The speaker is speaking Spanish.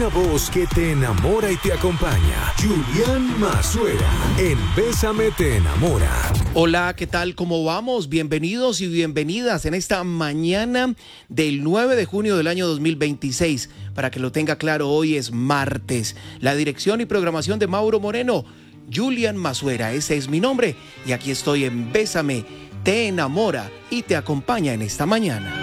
Una voz que te enamora y te acompaña. Julián Mazuera, en Bésame te enamora. Hola, ¿qué tal? ¿Cómo vamos? Bienvenidos y bienvenidas en esta mañana del 9 de junio del año 2026. Para que lo tenga claro, hoy es martes. La dirección y programación de Mauro Moreno, Julián Mazuera, ese es mi nombre. Y aquí estoy en Bésame te enamora y te acompaña en esta mañana.